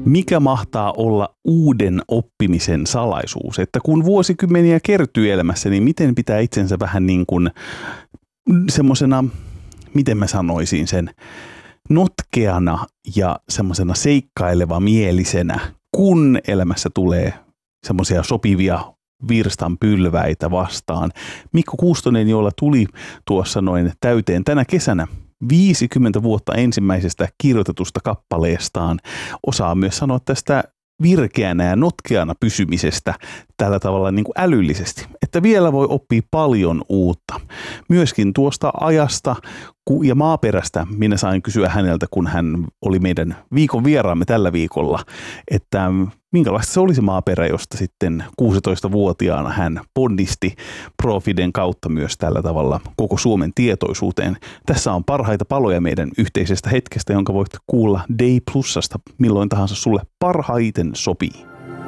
Mikä mahtaa olla uuden oppimisen salaisuus? Että kun vuosikymmeniä kertyy elämässä, niin miten pitää itsensä vähän niin kuin semmosena, miten mä sanoisin sen, notkeana ja semmoisena seikkaileva mielisenä, kun elämässä tulee semmoisia sopivia virstanpylväitä vastaan. Mikko Kuustonen, jolla tuli tuossa noin täyteen tänä kesänä 50 vuotta ensimmäisestä kirjoitetusta kappaleestaan, osaa myös sanoa tästä virkeänä ja notkeana pysymisestä tällä tavalla niin kuin älyllisesti, että vielä voi oppia paljon uutta. Myöskin tuosta ajasta ja maaperästä minä sain kysyä häneltä, kun hän oli meidän viikon vieraamme tällä viikolla, että minkälaista se oli se maaperä, josta sitten 16-vuotiaana hän ponnisti Profiden kautta myös tällä tavalla koko Suomen tietoisuuteen. Tässä on parhaita paloja meidän yhteisestä hetkestä, jonka voit kuulla Day Plusasta milloin tahansa sulle parhaiten sopii.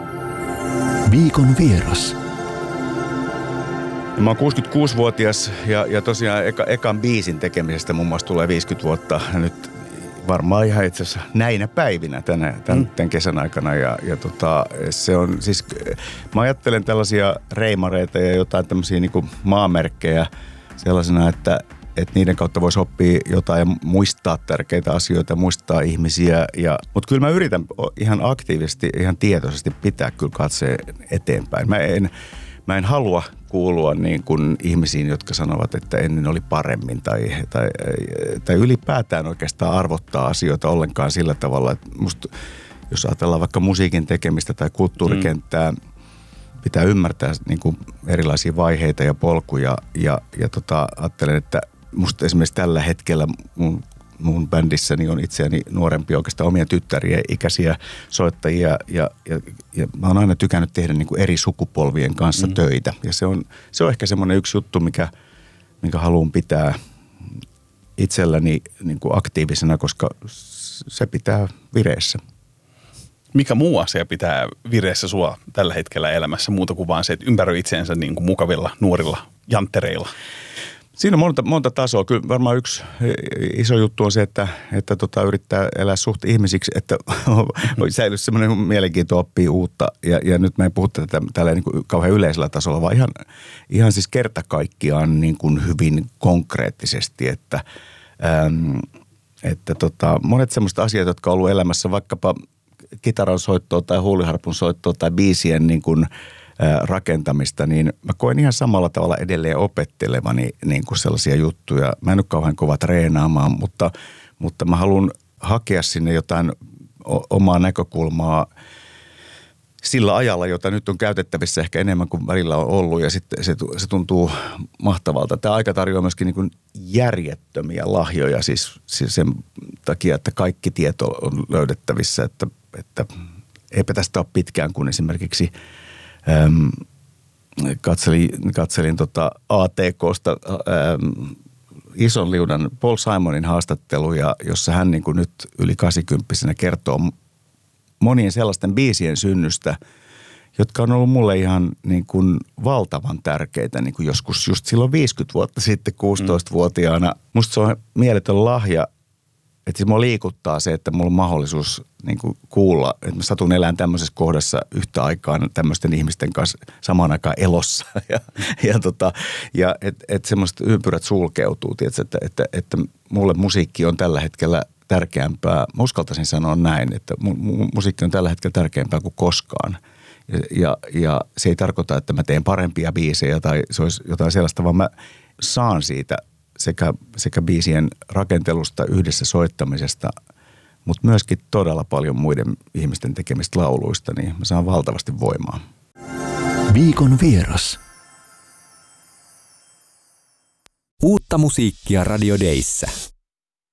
Viikon vieras. Mä oon 66-vuotias ja tosiaan ekan biisin tekemisestä muun muassa tulee 50 vuotta nyt varmaan ihan itse asiassa näinä päivinä tämän kesän aikana ja se on siis, mä ajattelen tällaisia reimareita ja jotain tämmöisiä niin kuin maamerkkejä sellaisena, että niiden kautta voisi oppia jotain ja muistaa tärkeitä asioita, muistaa ihmisiä. Mutta kyllä mä yritän ihan aktiivisesti, ihan tietoisesti pitää kyllä katseen eteenpäin. Mä en halua kuulua niin kuin ihmisiin, jotka sanovat, että ennen oli paremmin tai ylipäätään oikeastaan arvottaa asioita ollenkaan sillä tavalla, että musta, jos ajatellaan vaikka musiikin tekemistä tai kulttuurikenttää, pitää ymmärtää niin kuin erilaisia vaiheita ja polkuja ja ajattelen, että musta esimerkiksi tällä hetkellä mun bändissäni on itseäni nuorempi oikeastaan omien tyttärien ikäisiä soittajia ja mä oon aina tykännyt tehdä niin kuin eri sukupolvien kanssa töitä. Ja se on ehkä semmoinen yksi juttu, minkä haluan pitää itselläni niin kuin aktiivisena, koska se pitää vireessä. Mikä muu asia pitää vireessä sua tällä hetkellä elämässä muuta kuin vaan se, että ympäröi itseensä niin kuin mukavilla nuorilla janttereilla? Siinä on monta tasoa. Kyllä varmaan yksi iso juttu on se, että yrittää elää suht ihmisiksi, että säilyisi semmoinen mielenkiinto oppia uutta. Ja nyt mä en puhu tätä tällä niin kuin kauhean yleisellä tasolla, vaan ihan siis kerta kaikkiaan niin kuin hyvin konkreettisesti, että monet semmoista asiat, jotka on ollut elämässä, vaikkapa kitaran soittoa tai huuliharpun soittoa tai biisien niin kuin rakentamista, niin mä koen ihan samalla tavalla edelleen opettelevani niin kuin sellaisia juttuja. Mä en ole kauhean kova treenaamaan, mutta mä haluan hakea sinne jotain omaa näkökulmaa sillä ajalla, jota nyt on käytettävissä ehkä enemmän kuin välillä on ollut ja sitten se tuntuu mahtavalta. Tämä aika tarjoaa myöskin niin kuin järjettömiä lahjoja siis sen takia, että kaikki tieto on löydettävissä, että eipä tästä ole pitkään, kun esimerkiksi katselin ATKsta ison liudan Paul Simonin haastatteluja, jossa hän niin kuin nyt yli 80-vuotiaana kertoo monien sellaisten biisien synnystä, jotka on ollut mulle ihan niin kuin valtavan tärkeitä, niin kuin joskus just silloin 50 vuotta sitten 16-vuotiaana. Musta se on mieletön lahja, että siis mua liikuttaa se, että mulla on mahdollisuus niin kuin kuulla, että mä satun elämään tämmöisessä kohdassa yhtä aikaan tämmöisten ihmisten kanssa samaan aikaan elossa. Ja että semmoiset ympyrät sulkeutuu, tietysti, että mulle musiikki on tällä hetkellä tärkeämpää. Mä uskaltaisin sanoa näin, että musiikki on tällä hetkellä tärkeämpää kuin koskaan. Ja se ei tarkoita, että mä teen parempia biisejä tai se olisi jotain sellaista, vaan mä saan siitä sekä biisien rakentelusta, yhdessä soittamisesta, mutta myöskin todella paljon muiden ihmisten tekemistä lauluista, niin mä saan valtavasti voimaa. Viikon vieras. Uutta musiikkia Radio Dayssä.